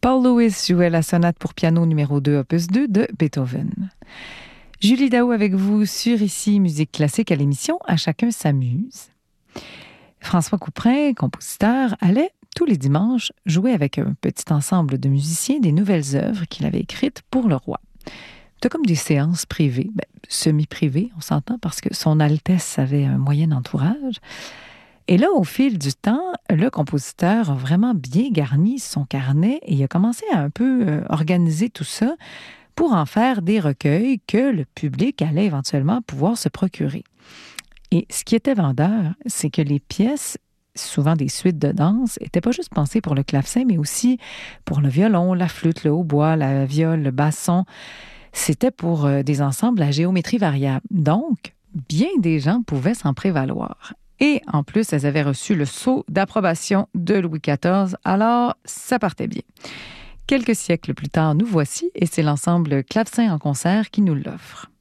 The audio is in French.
Paul Lewis jouait la sonate pour piano numéro 2, opus 2 de Beethoven. Julie Daou avec vous sur Ici Musique Classique à l'émission À chacun s'amuse. François Couperin, compositeur, allait tous les dimanches jouer avec un petit ensemble de musiciens des nouvelles œuvres qu'il avait écrites pour le roi. C'était comme des séances privées, semi-privées, on s'entend, parce que son Altesse avait un moyen entourage. Et là, au fil du temps, le compositeur a vraiment bien garni son carnet et il a commencé à un peu organiser tout ça pour en faire des recueils que le public allait éventuellement pouvoir se procurer. Et ce qui était vendeur, c'est que les pièces, souvent des suites de danse, n'étaient pas juste pensées pour le clavecin, mais aussi pour le violon, la flûte, le hautbois, la viole, le basson. C'était pour des ensembles à géométrie variable. Donc, bien des gens pouvaient s'en prévaloir. Et en plus, elles avaient reçu le sceau d'approbation de Louis XIV, alors ça partait bien. Quelques siècles plus tard, nous voici, et c'est l'ensemble Clavecin en concert qui nous l'offre.